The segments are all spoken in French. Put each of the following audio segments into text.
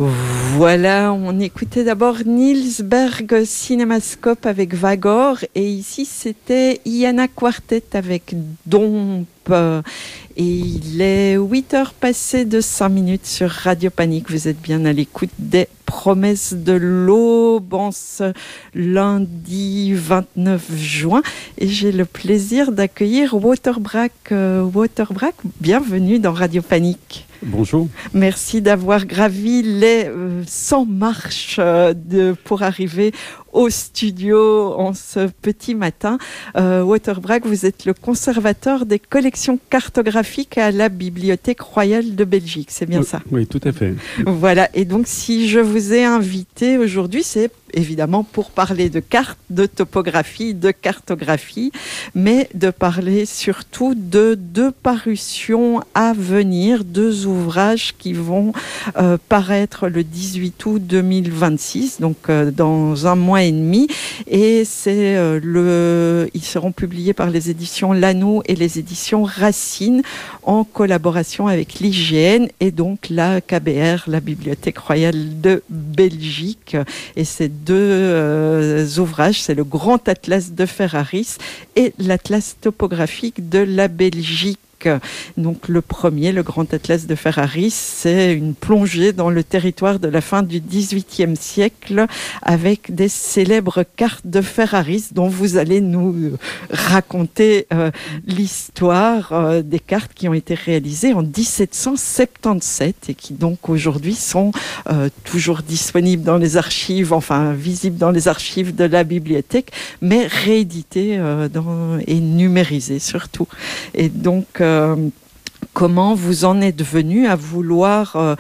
Voilà, on écoutait d'abord Niels Berg Cinémascope avec Vagor et ici c'était Iana Quartet avec Domp. Et il est 8h passées de 5 minutes sur Radio Panique. Vous êtes bien à l'écoute des promesses de l'aube en ce lundi 29 juin. Et j'ai le plaisir d'accueillir Waterbrack. Waterbrack, bienvenue dans Radio Panique. Bonjour. Merci d'avoir gravi les 100 marches pour arriver au studio en ce petit matin. Waterbrack, vous êtes le conservateur des collections cartographiques à la Bibliothèque royale de Belgique, c'est bien ça? Oui, tout à fait. Voilà, et donc si je vous ai invité aujourd'hui, c'est évidemment pour parler de cartes, de topographie, de cartographie, mais de parler surtout de deux parutions à venir, deux ouvrages qui vont paraître le 18 août 2026, donc dans un mois et demi, et ils seront publiés par les éditions Lano et les éditions Racine en collaboration avec l'IGN et donc la KBR, la Bibliothèque royale de Belgique. Et ces deux ouvrages, c'est le Grand Atlas de Ferraris et l'Atlas topographique de la Belgique. Donc le premier, le Grand Atlas de Ferraris, c'est une plongée dans le territoire de la fin du XVIIIe siècle avec des célèbres cartes de Ferraris dont vous allez nous raconter l'histoire des cartes qui ont été réalisées en 1777 et qui donc aujourd'hui sont toujours disponibles dans les archives, enfin visibles dans les archives de la bibliothèque, mais rééditées et numérisées surtout. Et donc comment vous en êtes venu à vouloir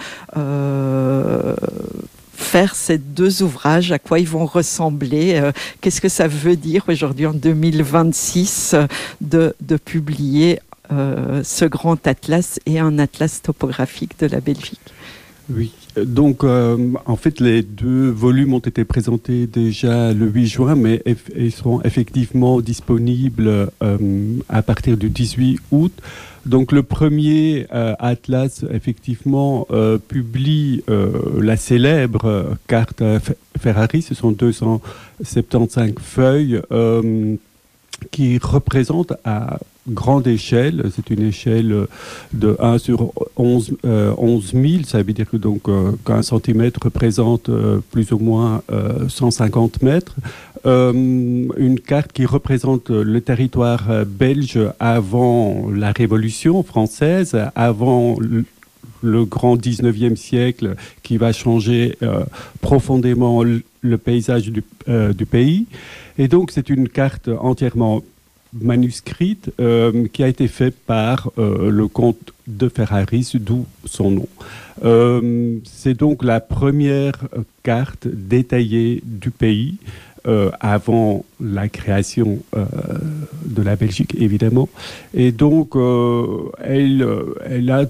faire ces deux ouvrages, à quoi ils vont ressembler, qu'est-ce que ça veut dire aujourd'hui en 2026 de publier ce grand atlas et un atlas topographique de la Belgique? Oui, donc en fait les deux volumes ont été présentés déjà le 8 juin, mais ils seront effectivement disponibles à partir du 18 août. Donc le premier atlas effectivement publie la célèbre carte Ferraris, ce sont 275 feuilles qui représentent à grande échelle, c'est une échelle de 1 sur 11 000, ça veut dire que donc qu'un centimètre représente plus ou moins 150 mètres. Une carte qui représente le territoire belge avant la Révolution française, avant le grand 19e siècle qui va changer profondément le paysage du pays. Et donc c'est une carte entièrement manuscrite qui a été faite par le comte de Ferraris, d'où son nom. C'est donc la première carte détaillée du pays avant la création de la Belgique, évidemment. Et donc, elle a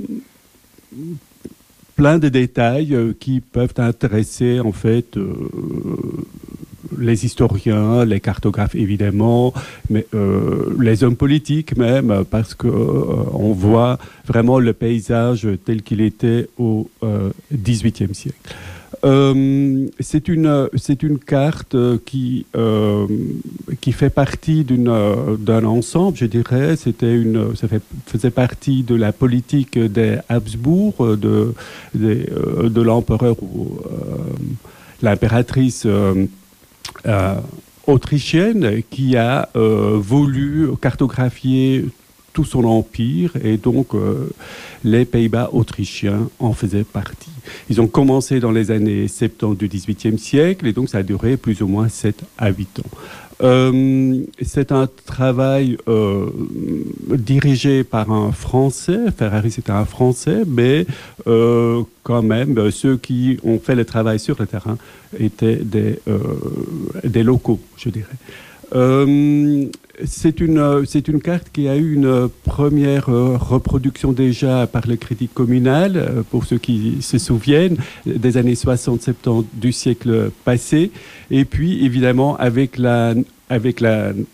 plein de détails qui peuvent intéresser, en fait, les historiens, les cartographes évidemment, mais les hommes politiques même, parce que on voit vraiment le paysage tel qu'il était au XVIIIe siècle. C'est une carte qui fait partie d'un ensemble, je dirais. Faisait partie de la politique des Habsbourg, de l'empereur ou l'impératrice autrichienne qui a voulu cartographier tout son empire et donc les Pays-Bas autrichiens en faisaient partie. Ils ont commencé dans les années 70 du XVIIIe siècle et donc ça a duré plus ou moins 7 à 8 ans. C'est un travail dirigé par un Français. Ferraris était un Français, mais quand même, ceux qui ont fait le travail sur le terrain étaient des locaux, je dirais. C'est une carte qui a eu une première reproduction déjà par le critique communal, pour ceux qui se souviennent, des années 60-70 du siècle passé. Et puis, évidemment, avec la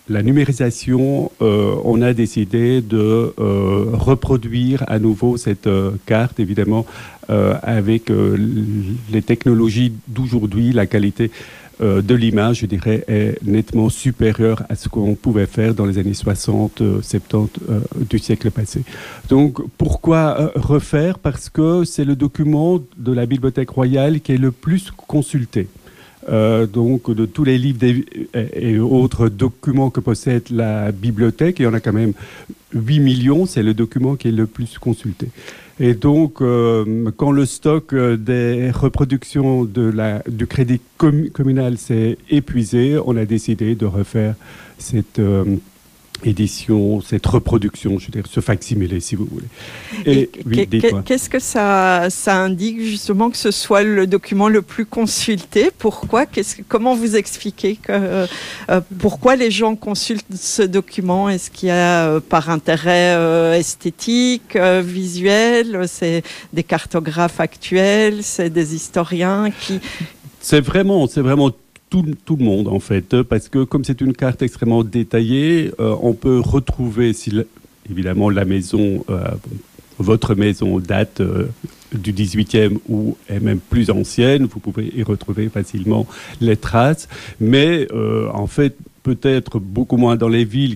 la numérisation, on a décidé de reproduire à nouveau cette carte, évidemment, avec les technologies d'aujourd'hui. La qualité de l'image, je dirais, est nettement supérieure à ce qu'on pouvait faire dans les années 60, 70 du siècle passé. Donc, pourquoi refaire? Parce que c'est le document de la Bibliothèque royale qui est le plus consulté. Donc, de tous les livres et autres documents que possède la bibliothèque, il y en a quand même 8 millions, c'est le document qui est le plus consulté. Et donc, quand le stock des reproductions du crédit communal s'est épuisé, on a décidé de refaire cette édition, cette reproduction, je veux dire, ce facsimilé, si vous voulez. Et oui, qu'est-ce que ça indique, justement, que ce soit le document le plus consulté? Pourquoi? Comment vous expliquez pourquoi les gens consultent ce document? Est-ce qu'il y a par intérêt esthétique, visuel? C'est des cartographes actuels? C'est des historiens qui... C'est vraiment tout le monde, en fait, parce que comme c'est une carte extrêmement détaillée, on peut retrouver, évidemment, la maison, votre maison date du 18e ou est même plus ancienne, vous pouvez y retrouver facilement les traces, mais en fait, peut-être beaucoup moins dans les villes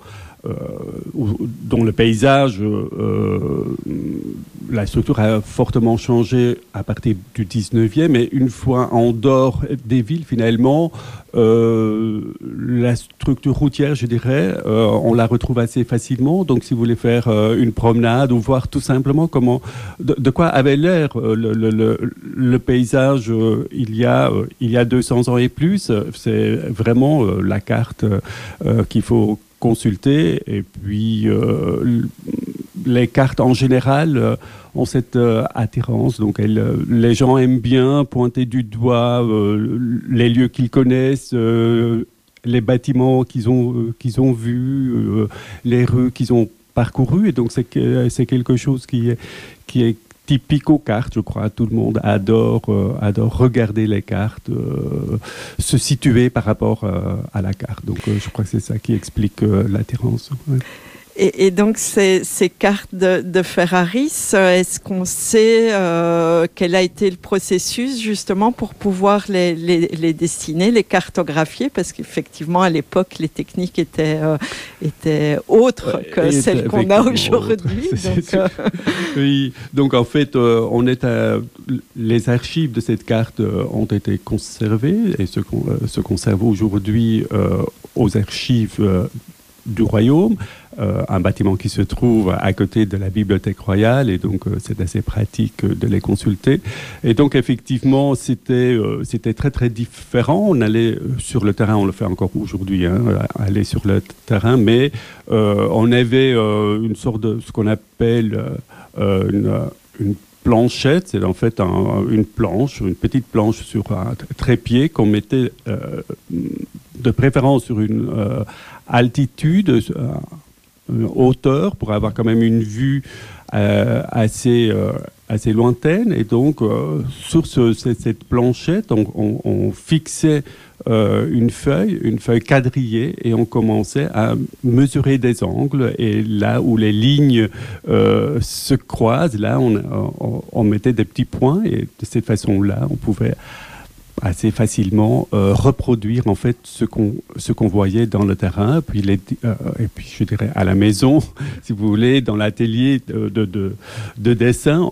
dont le paysage, la structure a fortement changé à partir du 19e, mais une fois en dehors des villes, finalement, la structure routière, je dirais, on la retrouve assez facilement. Donc, si vous voulez faire une promenade ou voir tout simplement de quoi avait l'air le paysage il y a 200 ans et plus, c'est vraiment la carte qu'il faut consulter. Et puis les cartes en général ont cette attirance, donc les gens aiment bien pointer du doigt les lieux qu'ils connaissent, les bâtiments qu'ils ont vus, les rues qu'ils ont parcourues, et donc c'est quelque chose qui est typique aux cartes, je crois. Tout le monde adore regarder les cartes, se situer par rapport à la carte. Donc, je crois que c'est ça qui explique l'attirance. Ouais. Et donc, ces cartes de Ferraris, est-ce qu'on sait quel a été le processus, justement, pour pouvoir les dessiner, les cartographier? Parce qu'effectivement, à l'époque, les techniques étaient autres que celles qu'on a aujourd'hui. Oui, donc en fait, les archives de cette carte ont été conservées et se conservent aujourd'hui aux archives du royaume, un bâtiment qui se trouve à côté de la Bibliothèque royale, et donc c'est assez pratique de les consulter. Et donc effectivement, c'était très très différent. On allait sur le terrain, on le fait encore aujourd'hui, aller sur le terrain, mais on avait une sorte de ce qu'on appelle une planchette. C'est en fait une petite planche sur un trépied qu'on mettait de préférence sur une altitude, hauteur, pour avoir quand même une vue assez lointaine. Et donc, sur cette planchette, on fixait une feuille quadrillée, et on commençait à mesurer des angles. Et là où les lignes se croisent, là, on mettait des petits points, et de cette façon-là, on pouvait assez facilement reproduire en fait ce qu'on voyait dans le terrain, puis et puis je dirais à la maison, si vous voulez, dans l'atelier de dessin,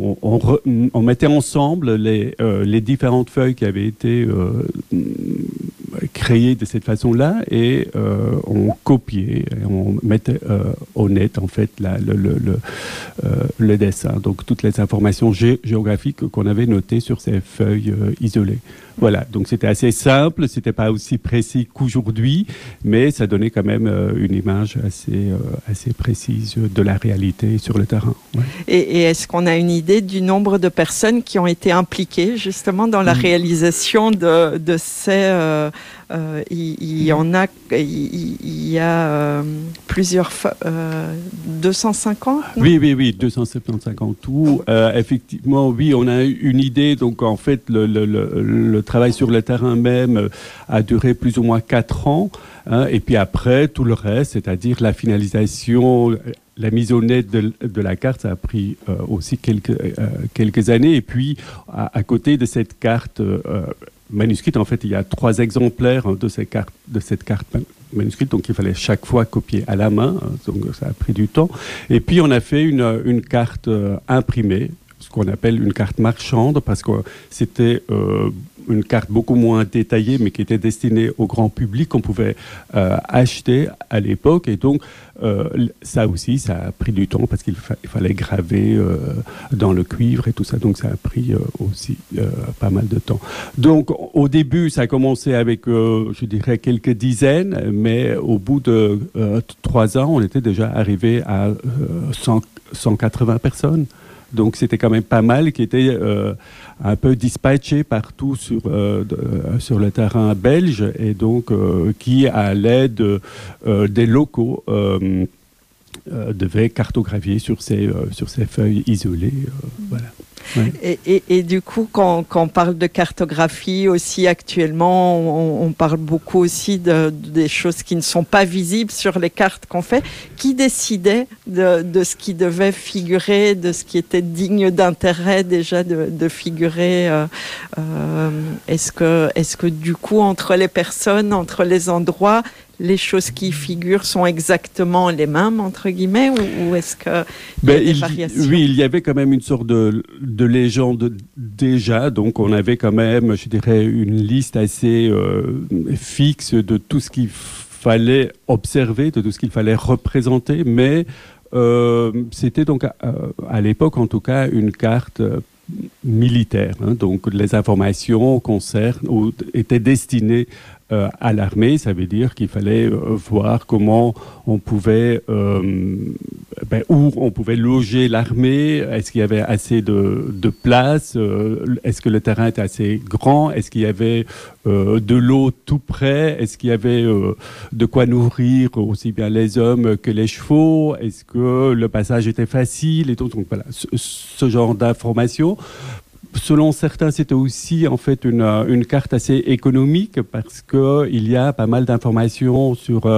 on mettait ensemble les différentes feuilles qui avaient été créées de cette façon-là, et on copiait, et on mettait au net en fait le dessin, donc toutes les informations géographiques qu'on avait notées sur ces feuilles isolées. Voilà, donc c'était assez simple, c'était pas aussi précis qu'aujourd'hui, mais ça donnait quand même une image assez précise de la réalité sur le terrain. Ouais. Et est-ce qu'on a une idée du nombre de personnes qui ont été impliquées justement dans la réalisation de ces il y a plusieurs 250. Oui, 275 en tout. Effectivement, oui, on a une idée. Donc, en fait, le travail sur le terrain même a duré plus ou moins 4 ans. Hein, et puis après, tout le reste, c'est-à-dire la finalisation, la mise au net de la carte, ça a pris aussi quelques années. Et puis, à côté de cette carte manuscrite, en fait, il y a 3 exemplaires de cette carte manuscrite, donc il fallait chaque fois copier à la main, donc ça a pris du temps. Et puis, on a fait une carte imprimée, ce qu'on appelle une carte marchande, parce que c'était une carte beaucoup moins détaillée, mais qui était destinée au grand public, qu'on pouvait acheter à l'époque. Et donc, ça aussi, ça a pris du temps, parce qu'il fallait graver dans le cuivre et tout ça. Donc, ça a pris aussi pas mal de temps. Donc, au début, ça a commencé avec, je dirais, quelques dizaines, mais au bout de 3 ans, on était déjà arrivé à 180 personnes. Donc, c'était quand même pas mal, qui était un peu dispatché partout sur le terrain belge, et donc qui, à l'aide des locaux, devait cartographier sur ces feuilles isolées. Voilà. Ouais. Et du coup, quand on parle de cartographie aussi actuellement, on parle beaucoup aussi des choses qui ne sont pas visibles sur les cartes qu'on fait. Qui décidait de ce qui devait figurer, de ce qui était digne d'intérêt déjà de figurer est-ce que du coup, entre les personnes, entre les endroits, les choses qui figurent sont exactement les mêmes, entre guillemets, ou est-ce qu'il y a des variations? Oui, il y avait quand même une sorte de légende déjà, donc on avait quand même, je dirais, une liste assez fixe de tout ce qu'il fallait observer, de tout ce qu'il fallait représenter, mais c'était donc à l'époque, en tout cas, une carte militaire, hein, donc les informations étaient destinées à l'armée. Ça veut dire qu'il fallait voir comment on pouvait où on pouvait loger l'armée. Est-ce qu'il y avait assez de place? Est-ce que le terrain était assez grand? Est-ce qu'il y avait de l'eau tout près? Est-ce qu'il y avait de quoi nourrir aussi bien les hommes que les chevaux? Est-ce que le passage était facile? Et donc voilà, ce genre d'informations. Selon certains, c'était aussi en fait une carte assez économique, parce qu'il y a pas mal d'informations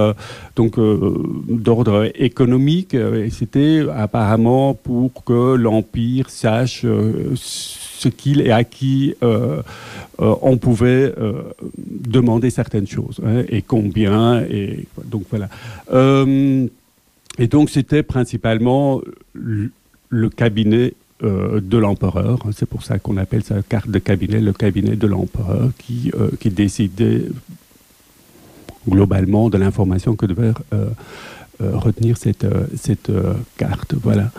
d'ordre économique, et c'était apparemment pour que l'Empire sache ce qu'il et à qui on pouvait demander certaines choses, hein, et combien, et donc voilà. Et donc c'était principalement le cabinet de l'empereur. C'est pour ça qu'on appelle ça carte de cabinet, le cabinet de l'empereur qui décidait globalement de l'information que devait retenir cette carte. Voilà.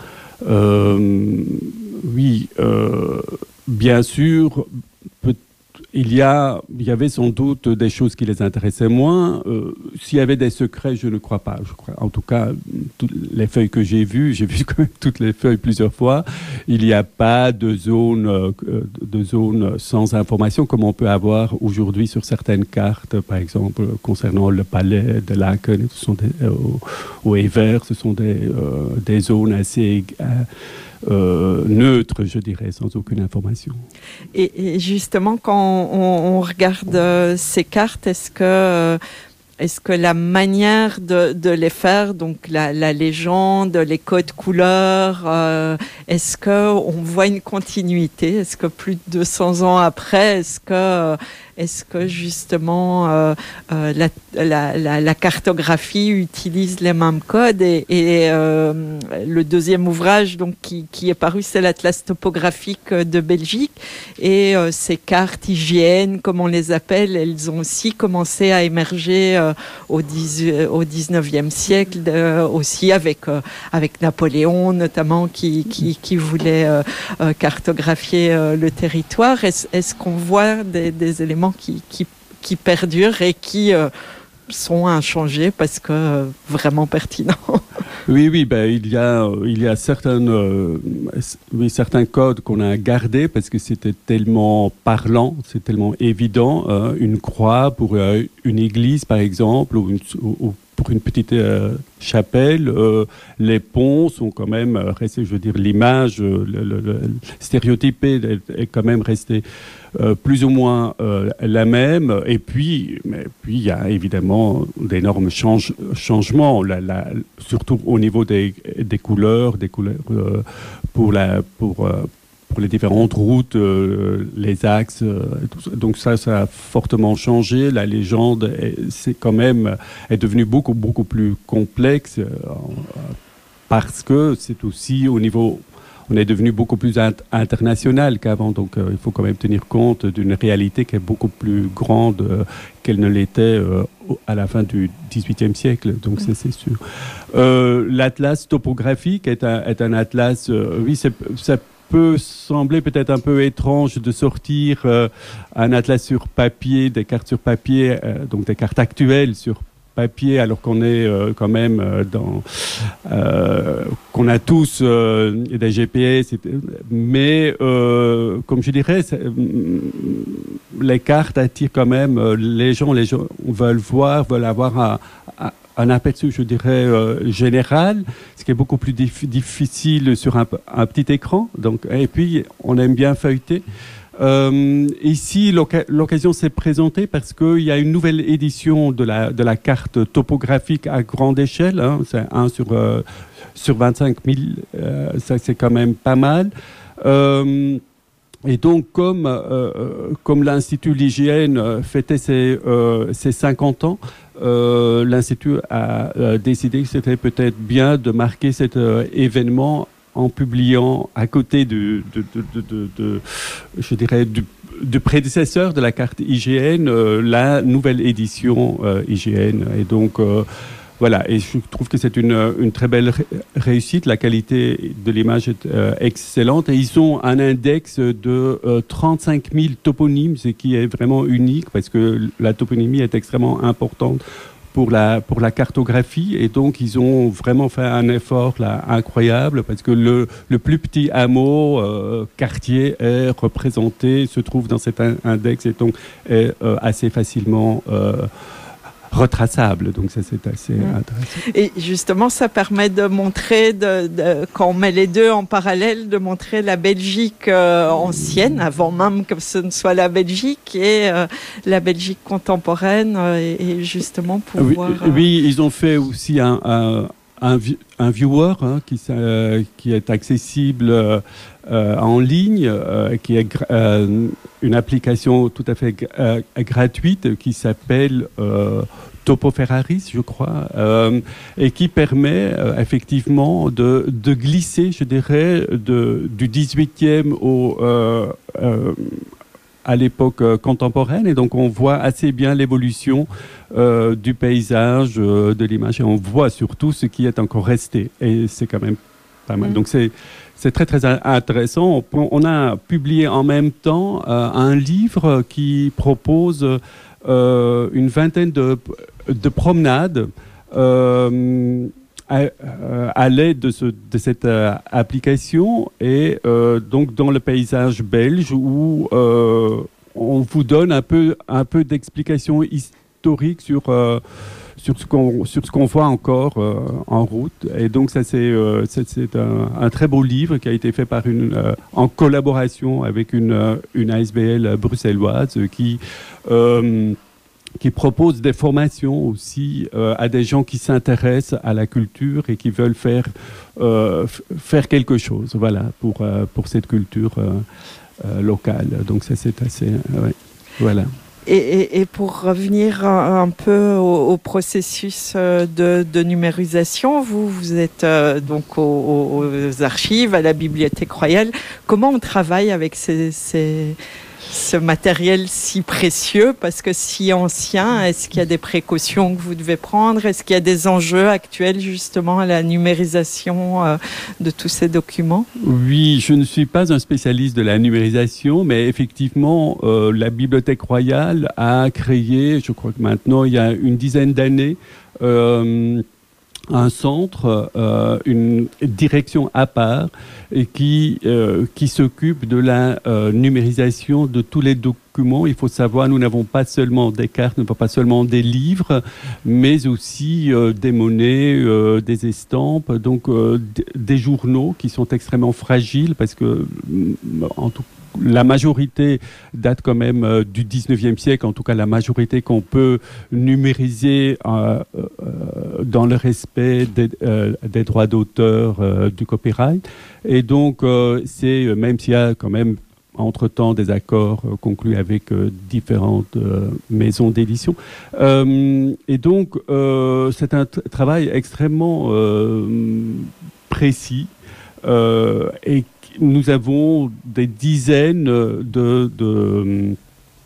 Oui, bien sûr, il y avait sans doute des choses qui les intéressaient moins. S'il y avait des secrets, je ne crois pas. En tout cas, toutes les feuilles que j'ai vu quand même toutes les feuilles plusieurs fois. Il n'y a pas de zone sans information comme on peut avoir aujourd'hui sur certaines cartes, par exemple concernant le palais de Laken, ou Evert, ce sont des zones assez neutre, je dirais, sans aucune information. Et justement, quand on regarde ces cartes, est-ce que la manière de les faire, donc la légende, les codes couleurs, est-ce qu'on voit une continuité? Est-ce que plus de 200 ans après, est-ce que justement la cartographie utilise les mêmes codes, et le deuxième ouvrage donc qui est paru, c'est l'Atlas topographique de Belgique, et ces cartes IGN, comme on les appelle, elles ont aussi commencé à émerger au 19e siècle, aussi avec Napoléon notamment qui voulait cartographier le territoire. Est-ce qu'on voit des éléments qui perdurent et qui sont inchangés parce que vraiment pertinents? Oui, ben, il y a certains codes qu'on a gardés parce que c'était tellement parlant, c'est tellement évident. Une croix pour une église, par exemple, ou pour une petite chapelle. Les ponts sont quand même restés, je veux dire, l'image stéréotypée est quand même restée plus ou moins la même. Et puis, il y a évidemment d'énormes changements, surtout au niveau des couleurs pour les différentes routes, les axes. Donc ça a fortement changé. La légende est devenue beaucoup plus complexe parce que c'est aussi au niveau... On est devenu beaucoup plus international qu'avant, donc il faut quand même tenir compte d'une réalité qui est beaucoup plus grande qu'elle ne l'était à la fin du XVIIIe siècle, donc c'est sûr. L'atlas topographique est un atlas, oui, ça peut sembler peut-être un peu étrange de sortir un atlas sur papier, des cartes sur papier, donc des cartes actuelles sur papier, alors qu'on est quand même qu'on a tous des GPS, mais comme je dirais, les cartes attirent quand même les gens veulent avoir un aperçu, je dirais, général, ce qui est beaucoup plus difficile sur un petit écran. Donc, et puis, on aime bien feuilleter. Ici, l'occasion s'est présentée parce qu'il y a une nouvelle édition de la carte topographique à grande échelle. Hein, c'est 1 sur 25 000, ça c'est quand même pas mal. Et donc, comme l'Institut L'Hygiène fêtait ses 50 ans, l'Institut a décidé que c'était peut-être bien de marquer cet événement en publiant à côté je dirais, du prédécesseur de la carte IGN, la nouvelle édition IGN. Et donc, voilà, et je trouve que c'est une très belle réussite. La qualité de l'image est excellente. Et ils ont un index de 35 000 toponymes, ce qui est vraiment unique parce que la toponymie est extrêmement importante pour la cartographie, et donc ils ont vraiment fait un effort là incroyable parce que le plus petit hameau quartier est représenté, se trouve dans cet index, et donc est assez facilement retraçable. Donc ça, c'est assez intéressant. Et justement, ça permet de montrer, quand on met les deux en parallèle, de montrer la Belgique ancienne, avant même que ce ne soit la Belgique, et la Belgique contemporaine, et justement pouvoir... Oui, ils ont fait aussi un viewer qui est accessible en ligne, qui est une application tout à fait gratuite qui s'appelle Topo Ferraris, je crois, et qui permet effectivement de glisser, je dirais, du 18e à l'époque contemporaine, et donc on voit assez bien l'évolution du paysage, de l'image, et on voit surtout ce qui est encore resté, et c'est quand même pas mal. Donc c'est très très intéressant. On a publié en même temps un livre qui propose une vingtaine de promenades à l'aide de cette application, et donc dans le paysage belge, où on vous donne un peu d'explication historique sur ce qu'on voit encore en route. Et donc ça, c'est un très beau livre qui a été fait en collaboration avec une ASBL bruxelloise qui propose des formations aussi à des gens qui s'intéressent à la culture et qui veulent faire quelque chose, voilà, pour cette culture locale. Donc ça, c'est assez... voilà. Et pour revenir un peu au processus de numérisation, vous êtes donc aux archives, à la Bibliothèque royale. Comment on travaille avec ce matériel si précieux, parce que si ancien? Est-ce qu'il y a des précautions que vous devez prendre? Est-ce qu'il y a des enjeux actuels justement à la numérisation de tous ces documents? Oui, je ne suis pas un spécialiste de la numérisation, mais effectivement, la Bibliothèque royale a créé, je crois que maintenant il y a une dizaine d'années, un centre, une direction à part et qui s'occupe de la numérisation de tous les documents. Il faut savoir, nous n'avons pas seulement des cartes, nous n'avons pas seulement des livres, mais aussi des monnaies, des estampes, donc des journaux qui sont extrêmement fragiles parce que, en tout cas, la majorité date quand même du 19e siècle, en tout cas la majorité qu'on peut numériser dans le respect des droits d'auteur, du copyright. Et donc, même s'il y a quand même entre-temps des accords conclus avec différentes maisons d'édition. Et donc, c'est un travail extrêmement précis et nous avons des dizaines de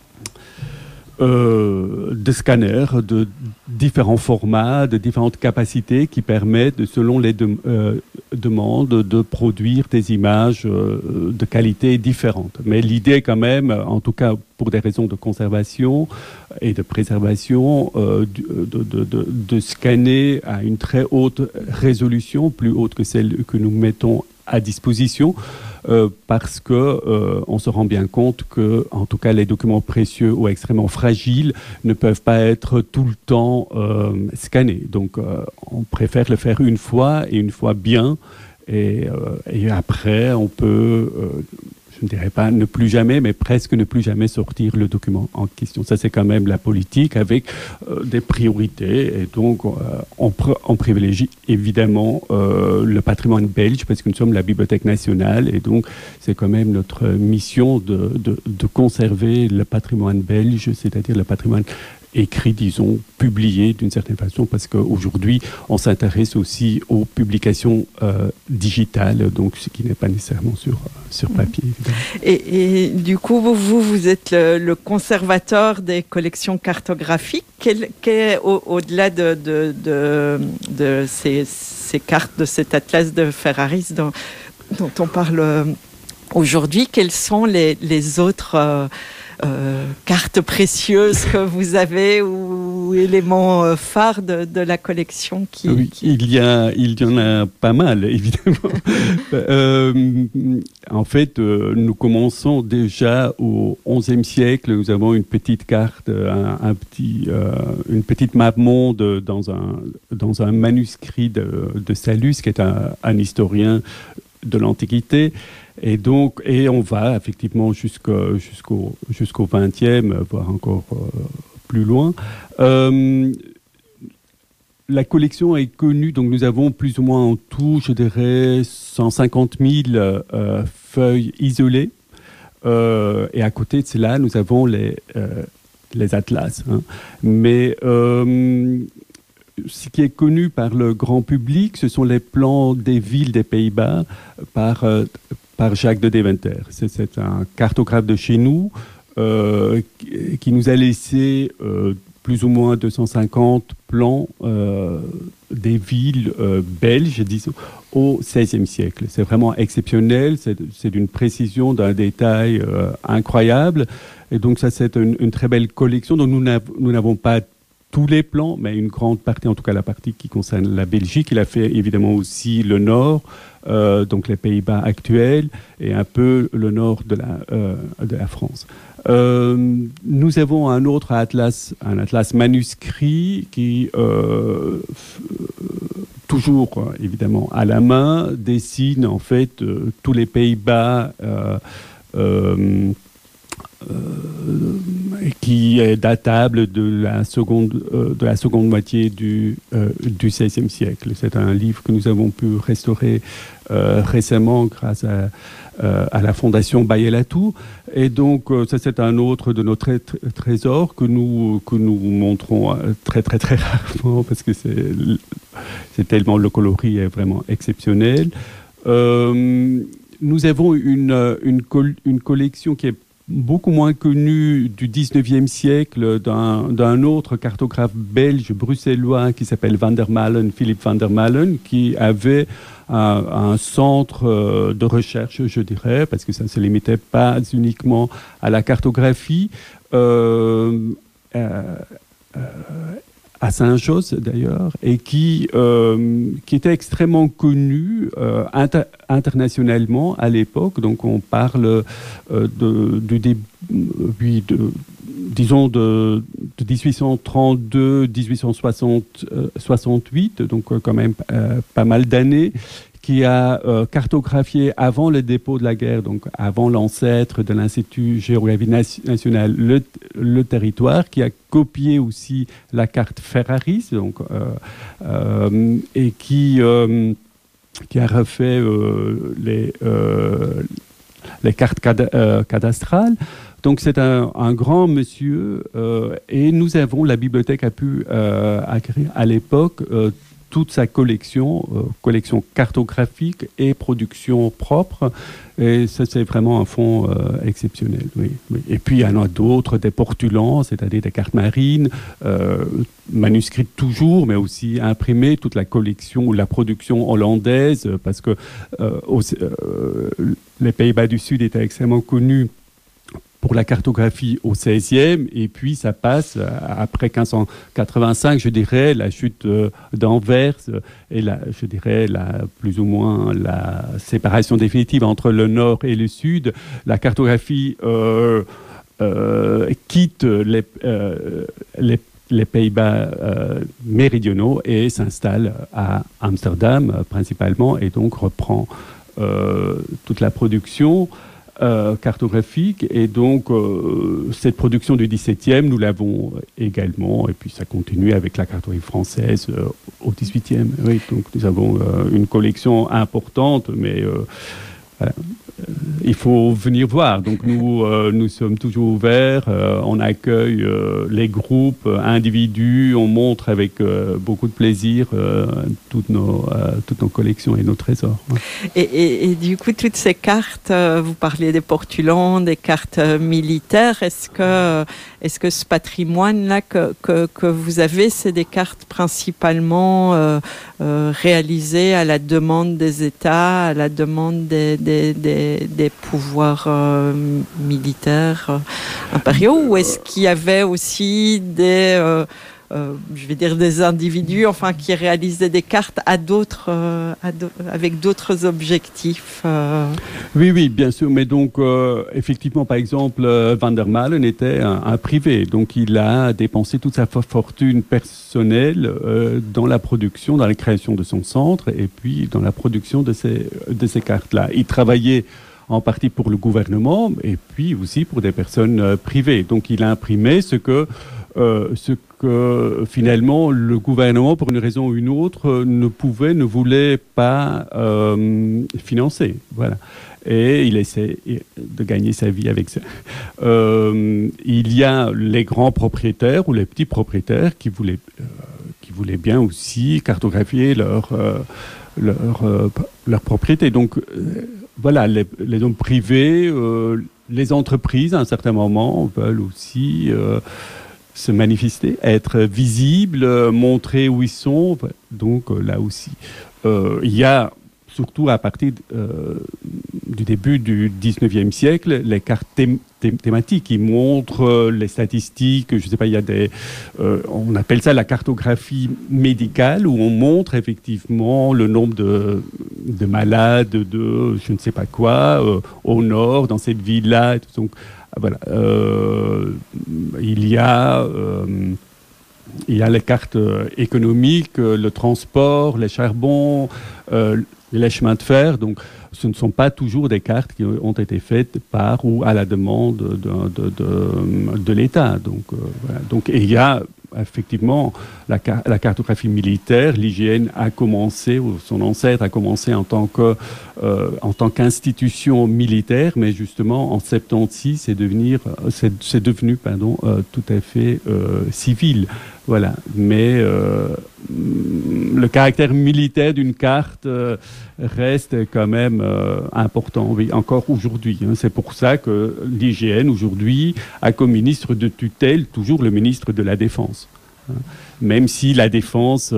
scanners de différents formats, de différentes capacités qui permettent, selon les demandes, de produire des images de qualité différente. Mais l'idée quand même, en tout cas pour des raisons de conservation et de préservation, de scanner à une très haute résolution, plus haute que celle que nous mettons à disposition, parce que on se rend bien compte que, en tout cas, les documents précieux ou extrêmement fragiles ne peuvent pas être tout le temps scannés. Donc, on préfère le faire une fois et une fois bien, et après, on peut je ne dirais pas ne plus jamais, mais presque ne plus jamais sortir le document en question. Ça, c'est quand même la politique avec des priorités. Et donc, on privilégie évidemment le patrimoine belge parce que nous sommes la Bibliothèque nationale. Et donc, c'est quand même notre mission de conserver le patrimoine belge, c'est-à-dire le patrimoine écrit, disons, publié d'une certaine façon, parce qu'aujourd'hui, on s'intéresse aussi aux publications digitales, donc ce qui n'est pas nécessairement sur papier. Et du coup, vous êtes le conservateur des collections cartographiques. Au-delà de ces cartes, de cet atlas de Ferraris dont on parle aujourd'hui, quels sont les autres cartes précieuses que vous avez ou éléments phares de la collection Il y en a pas mal, évidemment. En fait, nous commençons déjà au XIe siècle. Nous avons une petite carte, une petite map monde dans un manuscrit de Sallust, qui est un historien de l'Antiquité. Et on va effectivement jusqu'au XXe, voire encore plus loin. La collection est connue, donc nous avons plus ou moins en tout, je dirais, 150 000 feuilles isolées. Et à côté de cela, nous avons les atlas. Hein. Mais ce qui est connu par le grand public, ce sont les plans des villes des Pays-Bas par Jacques de Deventer. C'est un cartographe de chez nous qui nous a laissé plus ou moins 250 plans des villes belges, disons, au XVIe siècle. C'est vraiment exceptionnel, c'est d'une précision, d'un détail incroyable. Et donc ça, c'est une très belle collection. Donc nous n'avons pas tous les plans, mais une grande partie, en tout cas la partie qui concerne la Belgique. Il a fait évidemment aussi le nord, donc les Pays-Bas actuels, et un peu le nord de la France. Nous avons un autre atlas, un atlas manuscrit qui, toujours évidemment à la main, dessine en fait tous les Pays-Bas qui est datable de la seconde moitié du XVIe siècle. C'est un livre que nous avons pu restaurer récemment grâce à la Fondation Bailly-Latour. Et donc, ça, c'est un autre de nos trésors que nous montrons très, très, très rarement parce que c'est tellement, le coloris est vraiment exceptionnel. Nous avons une collection qui est beaucoup moins connu du 19e siècle d'un autre cartographe belge bruxellois qui s'appelle Van der Malen, Philippe Van der Malen, qui avait un centre de recherche, je dirais, parce que ça ne se limitait pas uniquement à la cartographie, à Saint-Josse d'ailleurs, et qui était extrêmement connu internationalement à l'époque. Donc on parle du début, disons de 1832-1868, donc quand même pas mal d'années, qui a cartographié avant le dépôt de la guerre, donc avant l'ancêtre de l'Institut Géographie Nationale, le territoire, qui a copié aussi la carte Ferraris, donc, et qui a refait les cartes cadastrales. Donc c'est un grand monsieur, et la bibliothèque a pu acquérir à l'époque toute sa collection cartographique et production propre. Et ça, c'est vraiment un fonds exceptionnel. Oui, oui. Et puis, il y en a d'autres, des portulans, c'est-à-dire des cartes marines, manuscrites toujours, mais aussi imprimées, toute la collection, la production hollandaise, parce que les Pays-Bas du Sud étaient extrêmement connus pour la cartographie au XVIe, et puis ça passe après 1585, je dirais, la chute d'Anvers et je dirais plus ou moins la séparation définitive entre le nord et le sud. La cartographie quitte les Pays-Bas méridionaux et s'installe à Amsterdam principalement, et donc reprend toute la production cartographique. Et donc cette production du XVIIe, nous l'avons également, et puis ça continue avec la cartographie française au XVIIIe. Oui, donc nous avons une collection importante, mais voilà. Il faut venir voir. Donc nous sommes toujours ouverts, on accueille les groupes, individus, on montre avec beaucoup de plaisir toutes nos collections et nos trésors. Et du coup, toutes ces cartes, vous parliez des portulans, des cartes militaires, est-ce que ce patrimoine-là que vous avez, c'est des cartes principalement réalisées à la demande des États, à la demande des pouvoirs militaires impériaux, ou est-ce qu'il y avait aussi des individus, enfin, qui réalisaient des cartes avec d'autres objectifs? Oui, bien sûr. Mais donc, effectivement, par exemple, Van der Malen était un privé. Donc, il a dépensé toute sa fortune personnelle dans la production, dans la création de son centre, et puis dans la production de ces cartes-là. Il travaillait en partie pour le gouvernement, et puis aussi pour des personnes privées. Donc, il a imprimé ce que finalement le gouvernement, pour une raison ou une autre, ne voulait pas financer. Voilà. Et il essaie de gagner sa vie avec ça. Il y a les grands propriétaires ou les petits propriétaires qui voulaient bien aussi cartographier leur propriété. Donc voilà, les hommes privés, les entreprises à un certain moment veulent aussi se manifester, être visibles, montrer où ils sont. Donc là aussi, il y a surtout à partir du début du 19e siècle, les cartes thématiques qui montrent les statistiques. Je ne sais pas, il y a on appelle ça la cartographie médicale, où on montre effectivement le nombre de malades de je ne sais pas quoi au nord, dans cette ville-là. Donc voilà, il y a les cartes économiques, le transport, les charbons, les chemins de fer. Donc, ce ne sont pas toujours des cartes qui ont été faites par ou à la demande de l'État. Donc, voilà. Donc, et il y a effectivement la cartographie militaire. L'IGN a commencé, ou son ancêtre a commencé en tant qu'institution militaire, mais justement en 76, c'est devenu tout à fait civil. Voilà. Mais le caractère militaire d'une carte reste quand même important, oui, encore aujourd'hui. Hein. C'est pour ça que l'IGN aujourd'hui a comme ministre de tutelle toujours le ministre de la Défense. Même si la défense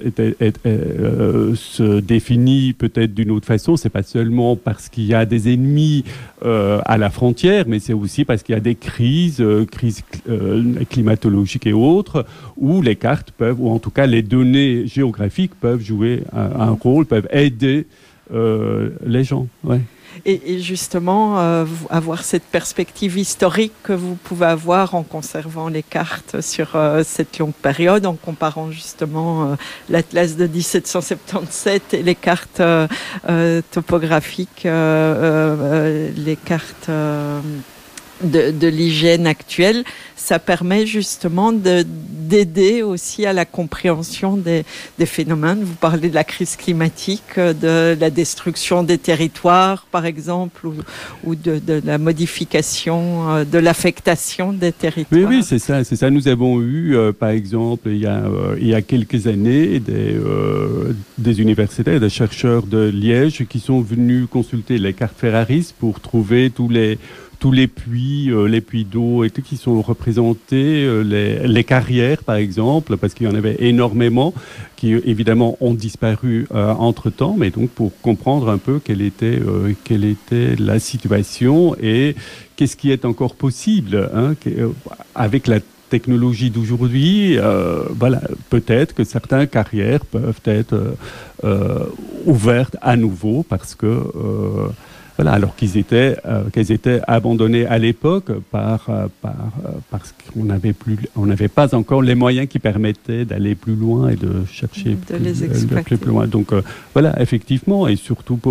se définit peut-être d'une autre façon, c'est pas seulement parce qu'il y a des ennemis à la frontière, mais c'est aussi parce qu'il y a des crises climatologiques et autres, où les cartes peuvent, ou en tout cas les données géographiques peuvent jouer un rôle, peuvent aider les gens. Ouais. Et justement, avoir cette perspective historique que vous pouvez avoir en conservant les cartes sur cette longue période, en comparant justement l'Atlas de 1777 et les cartes topographiques, les cartes de l'hygiène actuelle, ça permet justement d'aider aussi à la compréhension des phénomènes. Vous parlez de la crise climatique, de la destruction des territoires, par exemple, ou de la modification, de l'affectation des territoires. Oui, c'est ça. Nous avons eu, par exemple, il y a quelques années, des universitaires, des chercheurs de Liège qui sont venus consulter les cartes Ferraris pour trouver tous les puits d'eau et tout qui sont représentés, les carrières par exemple, parce qu'il y en avait énormément qui évidemment ont disparu entre-temps, mais donc pour comprendre un peu quelle était la situation et qu'est-ce qui est encore possible avec la technologie d'aujourd'hui, voilà, peut-être que certaines carrières peuvent être ouvertes à nouveau parce que voilà, alors qu'elles étaient abandonnées à l'époque parce qu'on n'avait pas encore les moyens qui permettaient d'aller plus loin et de chercher plus loin. Donc voilà, effectivement, et surtout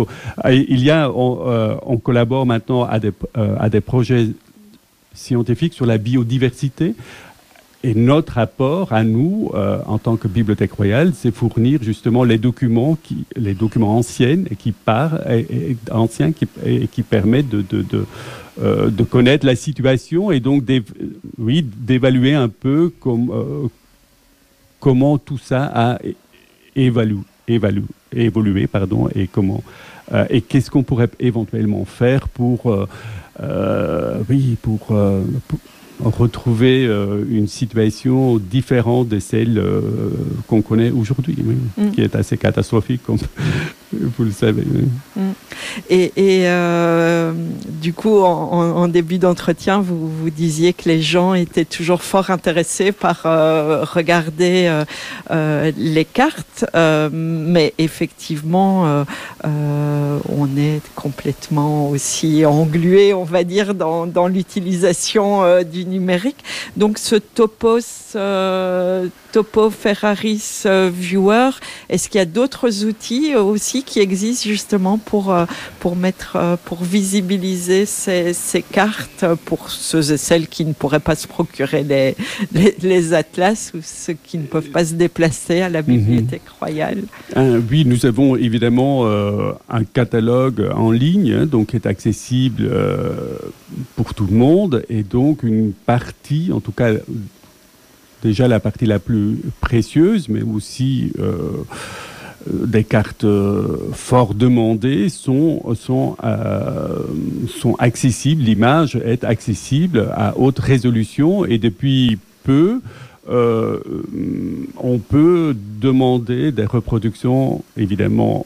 on collabore maintenant à des projets scientifiques sur la biodiversité. Et notre apport à nous, en tant que Bibliothèque royale, c'est fournir justement les documents anciens qui permettent de connaître la situation et donc d'évaluer un peu comment tout ça a évolué, et comment et qu'est-ce qu'on pourrait éventuellement faire pour retrouver une situation différente de celle qu'on connaît aujourd'hui, qui est assez catastrophique, comme vous le savez. Et du coup, en début d'entretien, vous disiez que les gens étaient toujours fort intéressés par regarder les cartes, mais effectivement, on est complètement aussi englué, on va dire, dans l'utilisation du numérique. Donc ce Topo Ferraris Viewer, est-ce qu'il y a d'autres outils aussi qui existent justement pour visibiliser ces cartes pour ceux et celles qui ne pourraient pas se procurer les atlas ou ceux qui ne peuvent pas se déplacer à la Bibliothèque royale? Oui, nous avons évidemment un catalogue en ligne, donc qui est accessible pour tout le monde, et donc une partie, en tout cas déjà la partie la plus précieuse, mais aussi des cartes fort demandées sont accessibles. L'image est accessible à haute résolution et depuis peu, on peut demander des reproductions, évidemment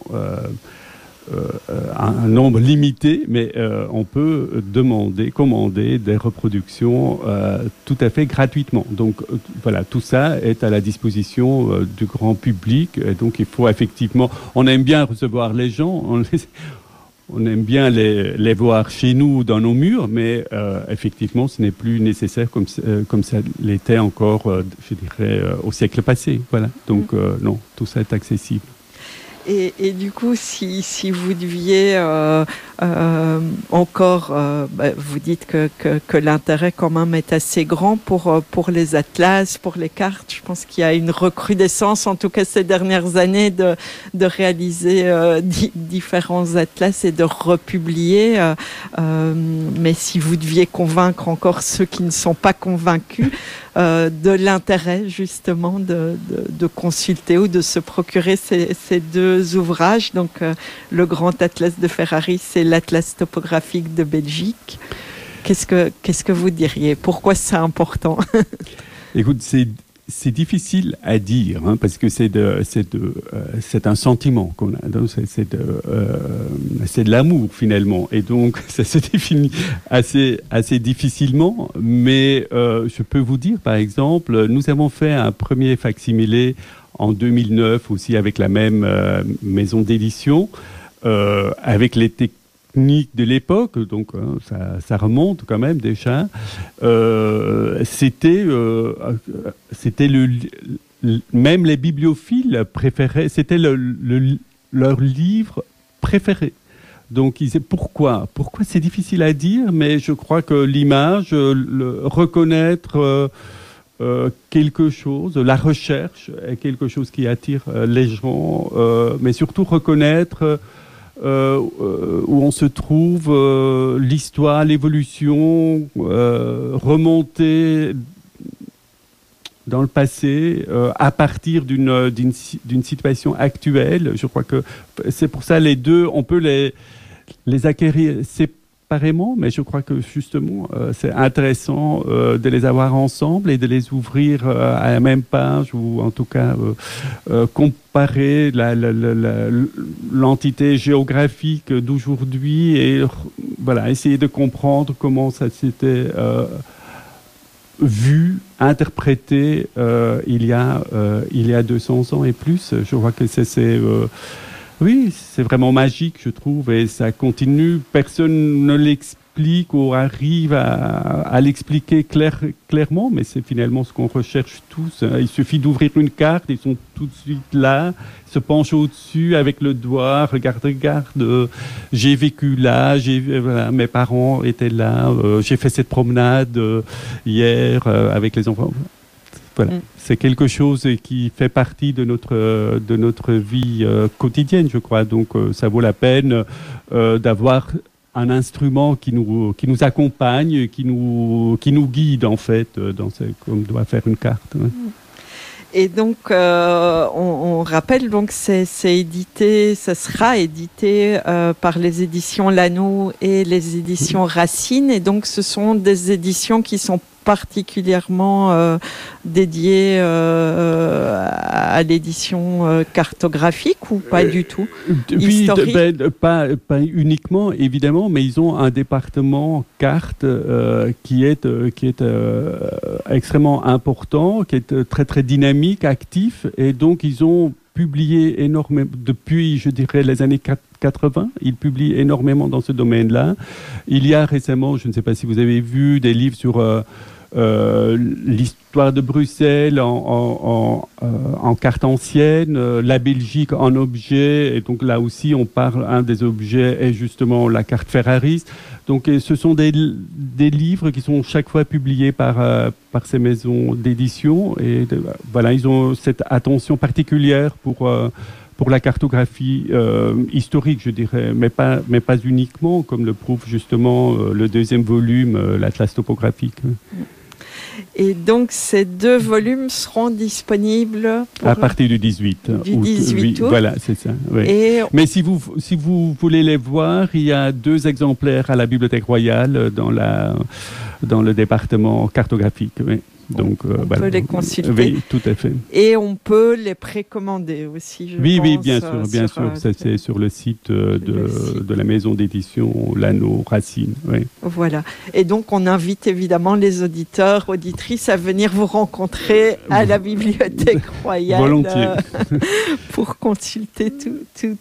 un nombre limité, mais on peut commander des reproductions tout à fait gratuitement. Donc voilà, tout ça est à la disposition du grand public. Et donc il faut effectivement, on aime bien recevoir les gens, on aime bien les voir chez nous dans nos murs, mais effectivement ce n'est plus nécessaire comme ça l'était encore, je dirais, au siècle passé. Voilà. Donc non, tout ça est accessible. Et du coup, si vous deviez encore, vous dites que l'intérêt quand même est assez grand pour les atlas, pour les cartes. Je pense qu'il y a une recrudescence, en tout cas ces dernières années, de réaliser différents atlas et de republier. Mais si vous deviez convaincre encore ceux qui ne sont pas convaincus de l'intérêt justement de consulter ou de se procurer ces deux ouvrages, donc le Grand Atlas de Ferraris et l'Atlas topographique de Belgique. Qu'est-ce que vous diriez? Pourquoi c'est important? Écoute, c'est difficile à dire, hein, parce que c'est un sentiment qu'on a. Donc c'est de l'amour finalement, et donc ça se définit assez difficilement. Mais je peux vous dire, par exemple, nous avons fait un premier facsimilé en 2009 aussi avec la même maison d'édition, avec les techniques de l'époque, donc ça remonte quand même déjà. C'était même les bibliophiles préféraient, c'était leur livre préféré. Donc ils disaient pourquoi c'est difficile à dire, mais je crois que l'image, reconnaître quelque chose, la recherche est quelque chose qui attire les gens, mais surtout reconnaître où on se trouve, l'histoire, l'évolution, remonter dans le passé à partir d'une situation actuelle. Je crois que c'est pour ça les deux, on peut les acquérir séparément, mais je crois que justement c'est intéressant de les avoir ensemble et de les ouvrir à la même page, ou en tout cas comparer l'entité géographique d'aujourd'hui et voilà, essayer de comprendre comment ça s'était vu, interprété il y a 200 ans et plus. Je crois que oui, c'est vraiment magique, je trouve, et ça continue. Personne ne l'explique ou arrive à l'expliquer clairement, mais c'est finalement ce qu'on recherche tous. Il suffit d'ouvrir une carte, ils sont tout de suite là, se penchent au-dessus avec le doigt, regarde, j'ai vécu là, voilà, mes parents étaient là, j'ai fait cette promenade hier avec les enfants. Voilà. C'est quelque chose qui fait partie de notre vie quotidienne, je crois. Donc, ça vaut la peine d'avoir un instrument qui nous accompagne, qui nous guide, en fait, comme doit faire une carte. Ouais. Et donc, on rappelle, donc, ça sera édité par les éditions Lano et les éditions Racine. Et donc, ce sont des éditions qui sont particulièrement dédié à l'édition cartographique ou pas du tout? Oui, pas uniquement évidemment, mais ils ont un département carte qui est extrêmement important, qui est très très dynamique, actif, et donc ils ont publié énormément depuis, je dirais, les années 80. Ils publient énormément dans ce domaine-là. Il y a récemment, je ne sais pas si vous avez vu, des livres sur l'histoire de Bruxelles en carte ancienne, la Belgique en objet, et donc là aussi on parle, un des objets est justement la carte Ferraris. Donc ce sont des livres qui sont chaque fois publiés par ces maisons d'édition, et voilà, ils ont cette attention particulière pour la cartographie historique, je dirais, mais pas uniquement, comme le prouve justement le deuxième volume, l'Atlas topographique. Et donc, ces deux volumes seront disponibles à partir du 18 août. Oui, voilà, c'est ça. Oui. Mais si vous voulez les voir, il y a 2 exemplaires à la Bibliothèque royale dans le département cartographique. Oui. Donc, on peut les consulter. Oui, tout à fait. Et on peut les précommander aussi, je pense. Oui, bien sûr. Ça, c'est sur le site de la maison d'édition Lano Racine. Oui. Voilà. Et donc, on invite évidemment les auditeurs, auditrices à venir vous rencontrer à la Bibliothèque royale. Volontiers. Pour consulter tout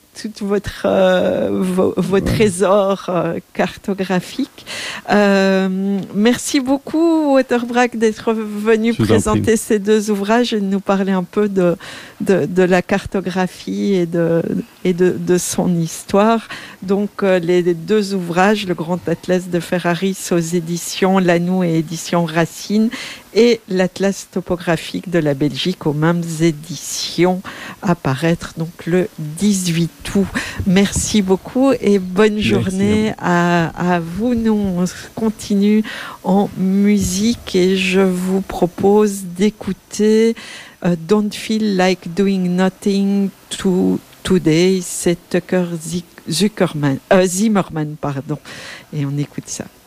vos trésors cartographiques. Merci beaucoup, Wouter Brack, d'être venu présenter ces 2 ouvrages et de nous parler un peu de la cartographie et de son histoire. Donc, les 2 ouvrages, le Grand Atlas de Ferraris aux éditions Lano et éditions Racine, et l'Atlas topographique de la Belgique aux mêmes éditions, à paraître donc le 18 août. Merci beaucoup et bonne journée à vous. Nous, on continue en musique et je vous propose d'écouter Don't Feel Like Doing Nothing Today. C'est Tucker Zimmerman, pardon. Et on écoute ça.